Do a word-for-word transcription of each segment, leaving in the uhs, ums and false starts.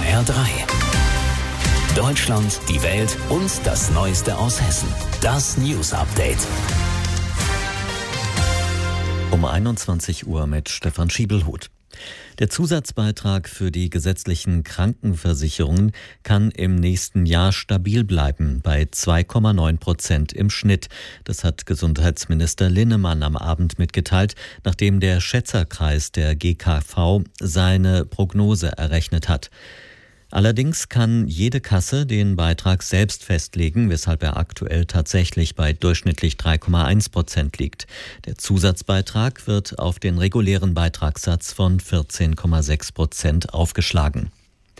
H R drei. Deutschland, die Welt und das Neueste aus Hessen. Das News Update. Um einundzwanzig Uhr mit Stefan Schiebelhuth. Der Zusatzbeitrag für die gesetzlichen Krankenversicherungen kann im nächsten Jahr stabil bleiben, bei zwei Komma neun Prozent im Schnitt. Das hat Gesundheitsminister Linnemann am Abend mitgeteilt, nachdem der Schätzerkreis der G K V seine Prognose errechnet hat. Allerdings kann jede Kasse den Beitrag selbst festlegen, weshalb er aktuell tatsächlich bei durchschnittlich drei Komma eins Prozent liegt. Der Zusatzbeitrag wird auf den regulären Beitragssatz von vierzehn Komma sechs Prozent aufgeschlagen.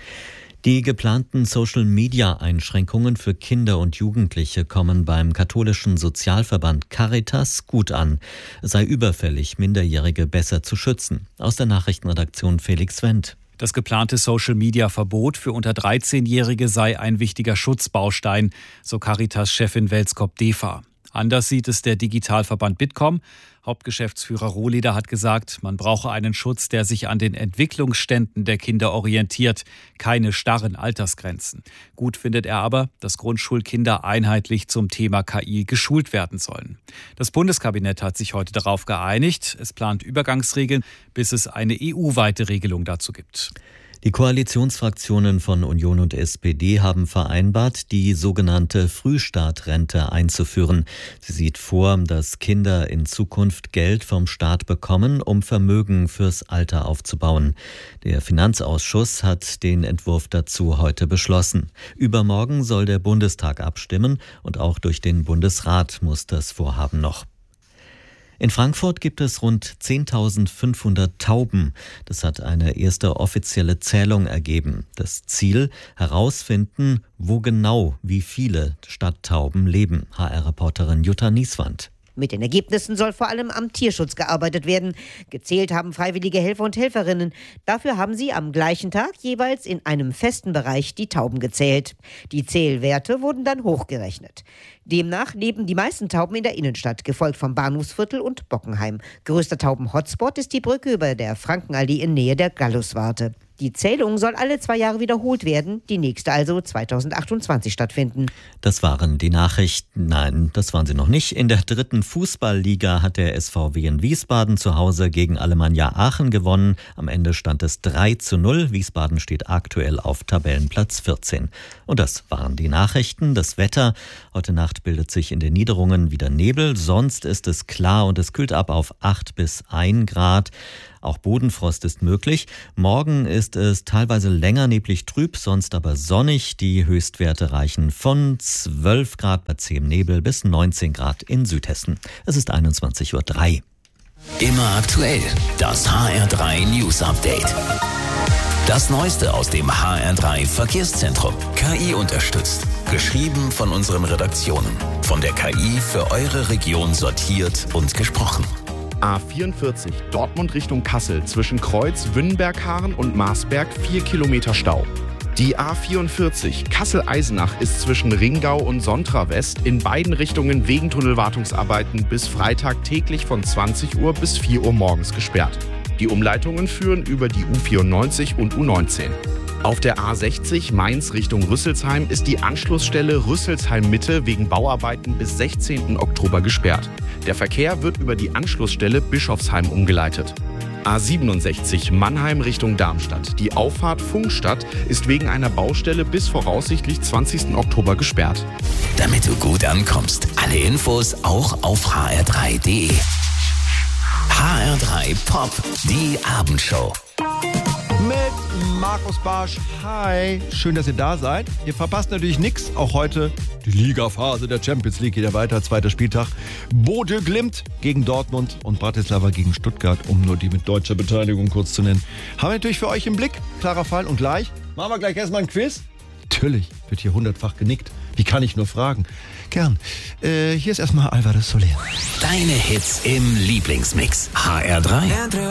Die geplanten Social-Media-Einschränkungen für Kinder und Jugendliche kommen beim katholischen Sozialverband Caritas gut an. Es sei überfällig, Minderjährige besser zu schützen. Aus der Nachrichtenredaktion Felix Wendt. Das geplante Social-Media-Verbot für unter dreizehnjährige sei ein wichtiger Schutzbaustein, so Caritas-Chefin Welskop-Defa. Anders sieht es der Digitalverband Bitkom. Hauptgeschäftsführer Rohleder hat gesagt, man brauche einen Schutz, der sich an den Entwicklungsständen der Kinder orientiert, keine starren Altersgrenzen. Gut findet er aber, dass Grundschulkinder einheitlich zum Thema K I geschult werden sollen. Das Bundeskabinett hat sich heute darauf geeinigt. Es plant Übergangsregeln, bis es eine E U-weite Regelung dazu gibt. Die Koalitionsfraktionen von Union und S P D haben vereinbart, die sogenannte Frühstartrente einzuführen. Sie sieht vor, dass Kinder in Zukunft Geld vom Staat bekommen, um Vermögen fürs Alter aufzubauen. Der Finanzausschuss hat den Entwurf dazu heute beschlossen. Übermorgen soll der Bundestag abstimmen und auch durch den Bundesrat muss das Vorhaben noch. In Frankfurt gibt es rund zehntausendfünfhundert Tauben. Das hat eine erste offizielle Zählung ergeben. Das Ziel: herausfinden, wo genau wie viele Stadttauben leben. H R-Reporterin Jutta Nieswand. Mit den Ergebnissen soll vor allem am Tierschutz gearbeitet werden. Gezählt haben freiwillige Helfer und Helferinnen. Dafür haben sie am gleichen Tag jeweils in einem festen Bereich die Tauben gezählt. Die Zählwerte wurden dann hochgerechnet. Demnach leben die meisten Tauben in der Innenstadt, gefolgt vom Bahnhofsviertel und Bockenheim. Größter Tauben-Hotspot ist die Brücke über der Frankenallee in Nähe der Galluswarte. Die Zählung soll alle zwei Jahre wiederholt werden, die nächste also zweitausendachtundzwanzig stattfinden. Das waren die Nachrichten. Nein, das waren sie noch nicht. In der dritten Fußballliga hat der S V W in Wiesbaden zu Hause gegen Alemannia Aachen gewonnen. Am Ende stand es drei zu null. Wiesbaden steht aktuell auf Tabellenplatz vierzehn. Und das waren die Nachrichten. Das Wetter: Heute Nacht bildet sich in den Niederungen wieder Nebel. Sonst ist es klar und es kühlt ab auf acht bis ein Grad. Auch Bodenfrost ist möglich. Morgen ist es teilweise länger neblig trüb, sonst aber sonnig. Die Höchstwerte reichen von zwölf Grad bei zähem Nebel bis neunzehn Grad in Südhessen. Es ist einundzwanzig Uhr drei. Immer aktuell, das H R drei News Update. Das Neueste aus dem H R drei Verkehrszentrum. K I unterstützt. Geschrieben von unseren Redaktionen. Von der K I für eure Region sortiert und gesprochen. A vierundvierzig, Dortmund Richtung Kassel, zwischen Kreuz, Wünnenberg-Haaren und Marsberg vier Kilometer Stau. Die A vierundvierzig, Kassel-Eisenach, ist zwischen Ringau und Sontra West in beiden Richtungen wegen Tunnelwartungsarbeiten bis Freitag täglich von zwanzig Uhr bis vier Uhr morgens gesperrt. Die Umleitungen führen über die U vierundneunzig und U neunzehn. Auf der A sechzig Mainz Richtung Rüsselsheim ist die Anschlussstelle Rüsselsheim-Mitte wegen Bauarbeiten bis sechzehnten Oktober gesperrt. Der Verkehr wird über die Anschlussstelle Bischofsheim umgeleitet. A siebenundsechzig Mannheim Richtung Darmstadt. Die Auffahrt Funkstadt ist wegen einer Baustelle bis voraussichtlich zwanzigsten Oktober gesperrt. Damit du gut ankommst, alle Infos auch auf h r drei punkt d e. H R drei Pop, die Abendshow. Mit Markus Barsch. Hi, schön, dass ihr da seid. Ihr verpasst natürlich nichts. Auch heute die Ligaphase der Champions League geht ja weiter. Zweiter Spieltag. Bodø Glimt gegen Dortmund und Bratislava gegen Stuttgart, um nur die mit deutscher Beteiligung kurz zu nennen. Haben wir natürlich für euch im Blick. Klarer Fall. Und gleich machen wir gleich erstmal ein Quiz. Natürlich wird hier hundertfach genickt. Wie kann ich nur fragen? Gern. Äh, hier ist erstmal Alvaro Soler. Deine Hits im Lieblingsmix. H R drei